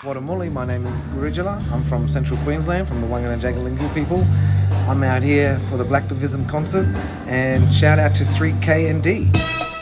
Wadamuli, my name is Gurijala. I'm from Central Queensland, from the Wangan and Jagalingou people. I'm out here for the Black Divism concert, and shout out to 3K and D.